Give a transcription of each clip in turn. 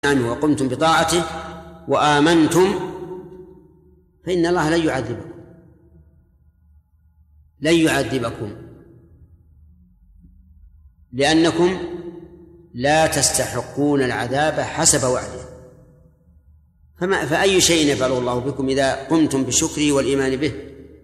عنه وقمتم بطاعته وآمنتم فإن الله لن يعذبكم لأنكم لا تستحقون العذاب حسب وعده. فأي شيء يفعله الله بكم إذا قمتم بشكره والإيمان به.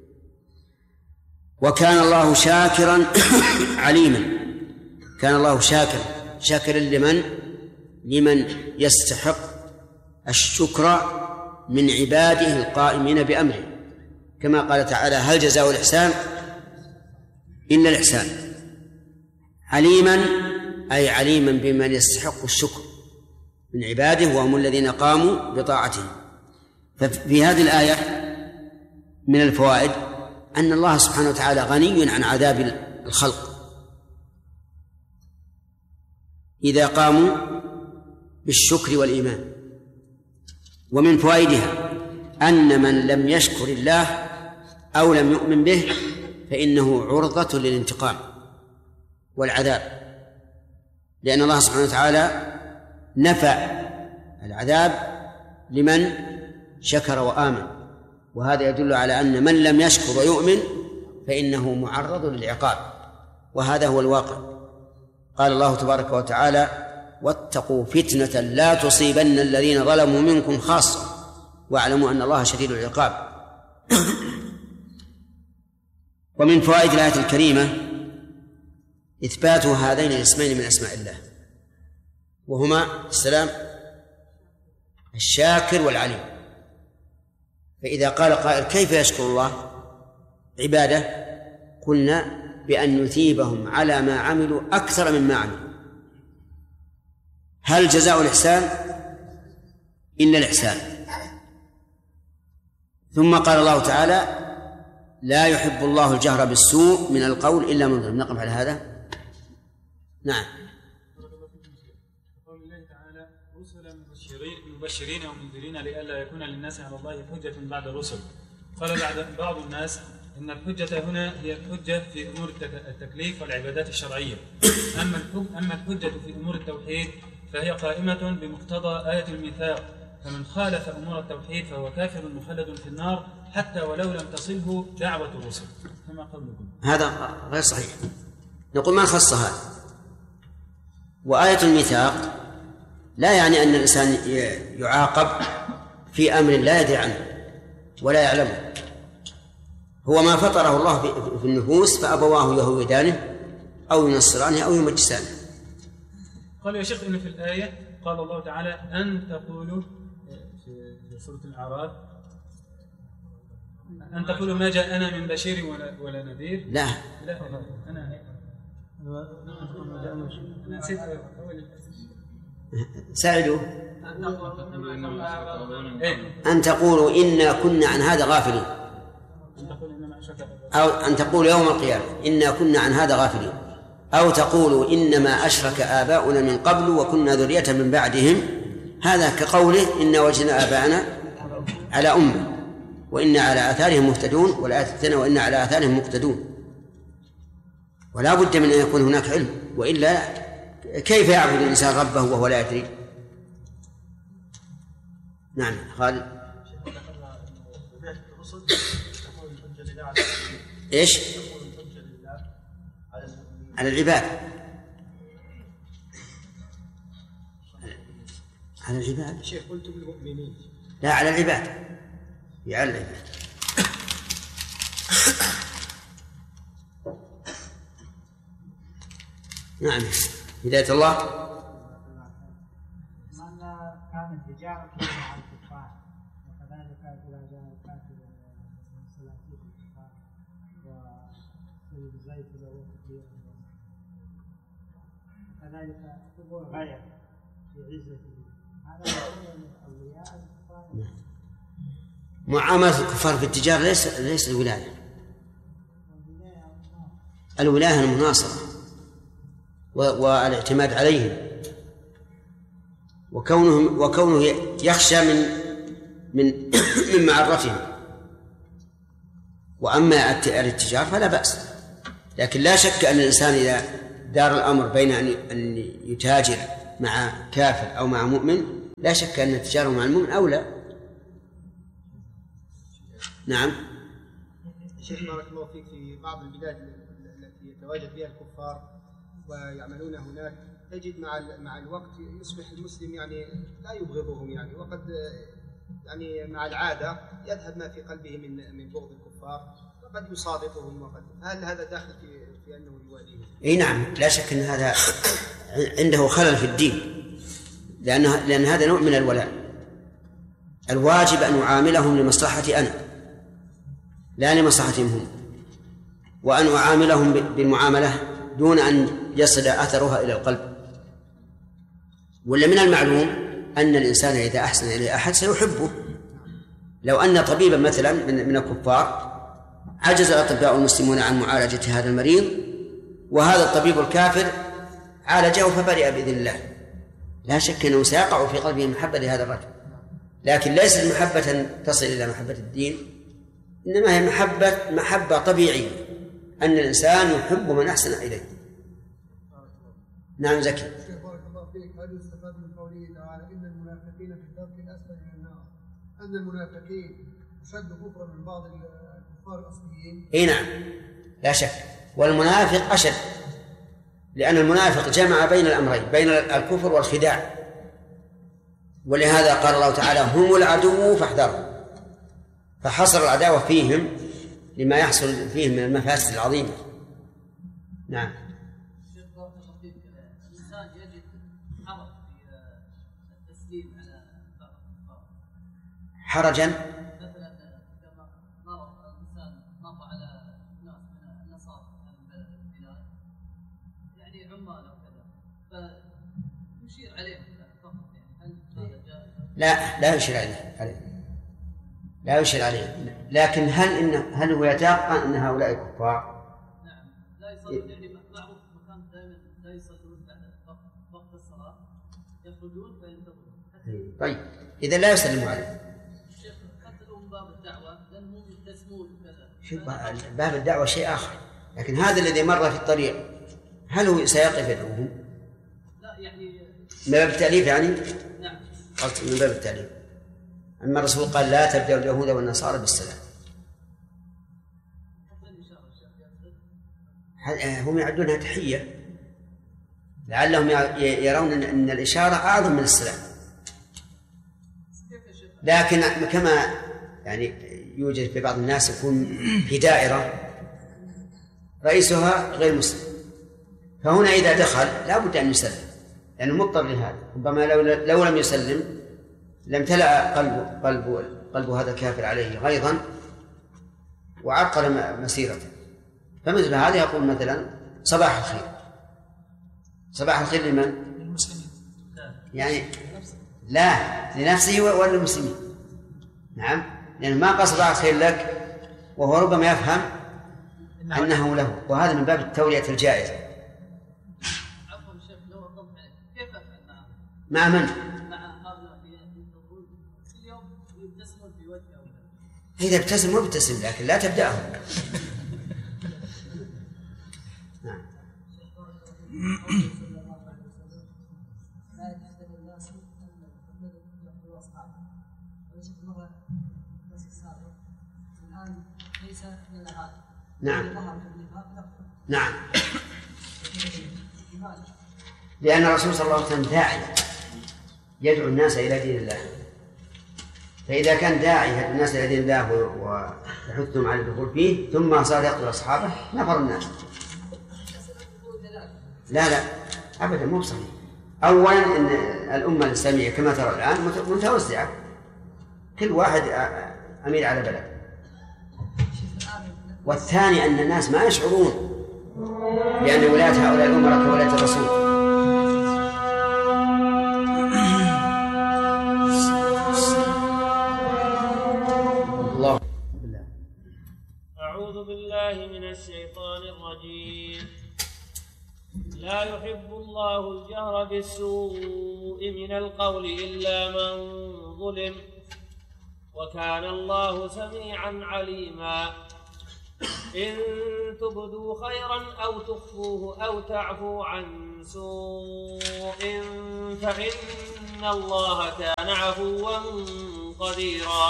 وكان الله شاكرا عليما. كان الله شاكرا لمن يستحق الشكر من عباده القائمين بأمره، كما قال تعالى: هل جزاء الإحسان إلا الإحسان. عليما أي عليما بمن يستحق الشكر من عباده وهم الذين قاموا بطاعته. ففي هذه الآية من الفوائد أن الله سبحانه وتعالى غني عن عذاب الخلق إذا قاموا بالشكر والإيمان. ومن فوائدها أن من لم يشكر الله أو لم يؤمن به فإنه عرضة للانتقام والعذاب، لأن الله سبحانه وتعالى نفى العذاب لمن شكر وآمن، وهذا يدل على أن من لم يشكر ويؤمن فإنه معرض للعقاب، وهذا هو الواقع. قال الله تبارك وتعالى: واتقوا فتنة لا تصيبن الذين ظلموا منكم خاصة واعلموا أن الله شديد العقاب. ومن فوائد الآية الكريمة إثبات هذين الاسمين من أسماء الله، وهما السلام الشاكر والعليم. فإذا قال قائل: كيف يشكر الله عباده؟ قلنا بأن يثيبهم على ما عملوا أكثر مما عملوا. هل جزاء الإحسان إلا الإحسان؟ ثم قال الله تعالى: لا يحب الله الجهر بالسوء من القول إلا من ظلم. نقف على هذا. نعم. قول الله تعالى: رسلا مبشرين ومنذرين لئلا يكون للناس على الله حجة بعد الرسل. قال بعض الناس إن الحجة هنا هي الحجة في أمور التكليف والعبادات الشرعية، أما الحجة في أمور التوحيد فهي قائمة بمقتضى آية الميثاق، فمن خالف أمور التوحيد فهو كافر مخلد في النار حتى ولو لم تصله دعوة الرسل، كما قولكم. هذا غير صحيح. نقول ما خصها. وآية الميثاق لا يعني أن الإنسان يعاقب في أمر لا يدري عنه ولا يعلمه. هو ما فطره الله في النفوس فأبواه يهودانه أو ينصرانه أو يمجسانه. قال يا شيخ إن في الآية قال الله تعالى: أن تقولوا في سورة الأعراف أن تقولوا ما جاءنا من بشير ولا نذير. لا أنا نسيت ساعدوا. أن تقولوا إنا كنا عن هذا غافلين، أو أن تقولوا يوم القيامة إنا كنا عن هذا غافلين، أو تقولوا إنما أشرك آباؤنا من قبل وكنا ذرية من بعدهم. هذا كقوله: إنا وجدنا آباءنا على أمة وإنا على آثارهم مهتدون، والآية الثانية: وإنا على آثارهم مقتدون. ولا بد من أن يكون هناك علم، وإلا كيف يعبد الإنسان ربه وهو لا يدري؟ نعم. خالد. إيش؟ على العباد. على العباد. شيخ قلت بالمؤمنين. لا، على العباد. على العباد. نعم. هداية الله. من كانت تجارة مع الكفار وكذلك إذا جاء الكافر من سلاطين الكفار وسيد زيد له كثير وكذلك تقول غير في عزته، هذا يكون من أولياء الكفار. معاملة الكفار في التجارة ليس الولاية. الولاية المناصرة والاعتماد عليهم، وكونه يخشى من معرتهم. وأما الاتجار فلا بأس، لكن لا شك أن الإنسان إذا دار الأمر بين أن يتاجر مع كافر أو مع مؤمن لا شك أن التجارة مع المؤمن أولى. نعم. شيخ بارك الله فيك، في بعض البلاد التي يتواجد فيها الكفار ويعملون هناك تجد مع الوقت يصبح المسلم يعني لا يبغضهم يعني، وقد يعني مع العادة يذهب ما في قلبه من بغض الكفار، وقد يصادقهم، وقد هل هذا داخل في أنه يواليهم؟ اي نعم، لا شك أن هذا عنده خلل في الدين، لأن هذا نوع من الولاء. الواجب أن أعاملهم لمصلحتي أنا لا لمصلحتهم هم، وأن أعاملهم بالمعاملة دون أن يصل أثرها إلى القلب. ولا من المعلوم أن الإنسان إذا أحسن إلى أحد سيحبه. لو أن طبيبا مثلا من الكفار عجز الأطباء المسلمون عن معالجة هذا المريض، وهذا الطبيب الكافر عالجه فبرئ بإذن الله، لا شك أنه سيقع في قلبه محبة لهذا الرجل، لكن ليست محبة تصل إلى محبة الدين، إنما هي محبة طبيعية، أن الإنسان يحب من أحسن إليه. نعم زكي. بارك الله فيك، هل يستفاد من قوله تعالى إن المنافقين في الدرك الأسفل من النار أن المنافقين أشد كفرا من بعض الكفار الأصليين؟ إيه نعم لا شك، والمنافق أشد، لأن المنافق جمع بين الأمرين، بين الكفر والخداع، ولهذا قال الله تعالى هم العدو فاحذرهم، فحصر العداوة فيهم لما يحصل فيهم من المفاسد العظيمة. نعم. الإنسان يجد حرج في التسليم على بعض الكفار، حرجا مثلا كما مر الإنسان مر على ناس من النصارى من البلاد يعني عمال وكذا، فيشير عليهم فقط، يعني هل هذا جائز؟ لا يشير عليه، لا يشير عليه، لكن هل هو يتيقن أن هؤلاء كفار؟ نعم، لا يصلون، يعني معروف مكان دائما لا يصلون بعد وقت الصلاة، يخرجون فينتظرون. طيب إذا لا يسلموا عليه. شيخ حتى لو من باب الدعوة لأنهم يلتزمون وكذا. شوف باب الدعوة شيء آخر، لكن هذا الذي مر في الطريق هل هو سيقف يدعوهم؟ لا يعني من باب التأليف يعني؟ نعم. قلت من باب التأليف. أما الرسول قال لا تبدأوا اليهود والنصارى بالسلام. هم يعدونها تحية، لعلهم يرون أن الإشارة أعظم من السلام، لكن كما يعني يوجد في بعض الناس يكون في دائرة رئيسها غير مسلم، فهنا إذا دخل لا بد أن يسلم، لأنه مضطر لهذا، ربما لو لم يسلم لم تلأ قلب هذا الكافر عليه غيظا وعرقل مسيرته. فمثل هذا يقول مثلا صباح الخير. صباح الخير لمن؟ للمسلمين يعني لا لنفسه وللمسلمين. نعم، لأنه ما قال صباح الخير لك وهو ربما يفهم أنه له، وهذا من باب التولية الجائزة. عفوا شيخ، لو أضمت عليك كيف أفعل معه؟ مع من؟ إذا ابتسم وابتسم، لكن لا تبدأهم. نعم. نعم. نعم. لأن الرسول صلى الله عليه وسلم داعي يدعو الناس إلى دين الله، فإذا كان داعي يدعو الناس إلى دين الله ويحثهم على الدخول فيه ثم صار يقتل أصحابه نفر الناس. لا أبدا مو صحيح. أولا إن الأمة الإسلامية كما ترى الآن متوسعة، كل واحد أمير على بلد. والثاني أن الناس ما يشعرون بأن ولاية هؤلاء الأمراء كولاية الرسول. أعوذ بالله من الشيطان الرجيم. لا يحب الله الجهر بالسوء من القول إلا من ظلم، وكان الله سميعا عليما. إن تبدوا خيرا أو تخفوه أو تعفو عن سوء فإن إن الله كان عفوا قديرا.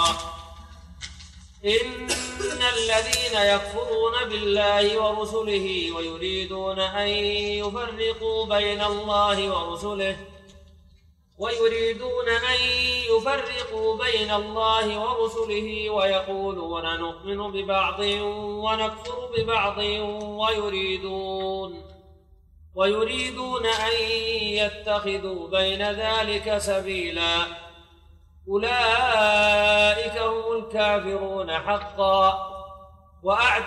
إن الذين يكفرون بالله ورسله ويريدون أن يفرقوا بين الله ورسله ويقولون نؤمن ببعض ونكفر ببعض ويريدون أن يتخذوا بين ذلك سبيلا أولئك هم الكافرون حقا.